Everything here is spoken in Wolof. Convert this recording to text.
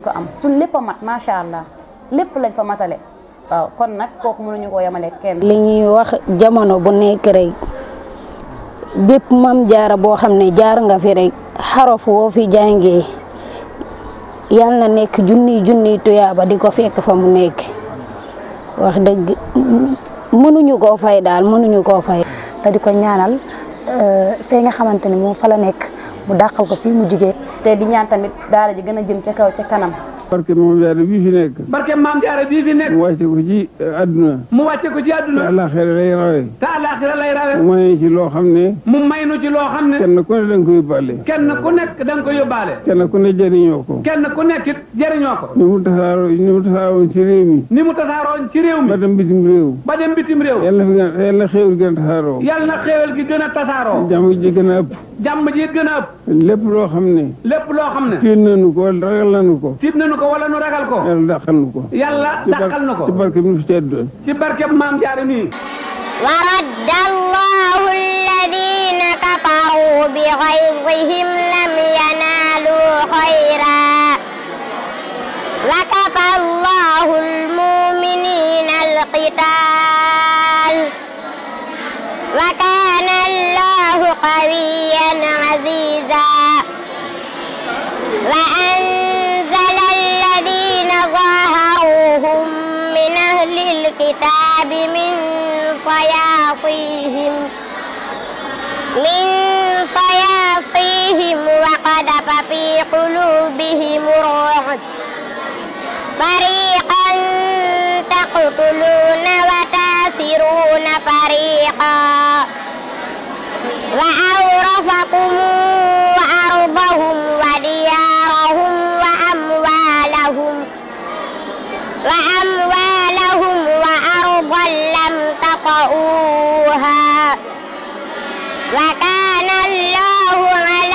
ko am suñ lépp a mat macha allah lépp lañ fa matale waaw kon nag kooku mënuñu koo yemale kenn. li ñuy wax jamono bu nekk rek bépp Maam Jaara boo xam ne jaar nga fi rek xaraf woo fi jàngee yal na nekk junniy tuyaaba di ko fekk fa mu nekk wax dëgg mënuñu koo fay daal mënuñu koo fay. te di ko ñaanal fee nga xamante ne moom fa la nekk mu dàqal ko fii mu jigee te di ñaan tamit daara ji gën a jëm ca kaw ca kanam. barke Maam Jaara bii fi nekk. barke Maam Jaara bii fi nekk. mu wàcce ko ci àdduna. mu wàcce ko ci àdduna. te àllaaxira lay rawe. te àllaaxira lay rawe. mu may ci loo xam ne. mu may nu ci loo xam ne. kenn ku ne da nga ko yóbbaale. kenn ku nekk da nga ko yóbbaale. kenn ku ne jëriñoo ko. kenn ku nekk it jëriñoo ko. ni mu tasaaroon ci réew mi. ni mu tasaaroon ci réew mi. ba dem bitim réew. ba dem bitim réew. yal na xéewal gën a tasaaroo. yal na xéewal gi gën a tasaaroo. jàmm ji gën a ëpp. jàmm ji gën a ëpp. lépp loo xam ne. lépp loo xam ne. tiit nañu ko wala ragal nañu ko. tiit nañu ko wala nu ragal ko. yàlla dàqal nu ko. yàlla dàqal nu ko. ci barke bi nu fi tedd. ci barke Maam Jaara nii. ورد الله الذين كفروا بغيظهم لم ينالوا خيرا وكفى الله المؤمنين القتال وكان الله قويا عزيزا وأنزل الذين ظاهروهم من أهل الكتاب من صياصيهم وقذف في قلوبهم الرعب فريقا تقتلون وتاسرون فريقا وأورثكم أرضهم وديارهم وأموالهم وأرضا لم تطئوها وكان الله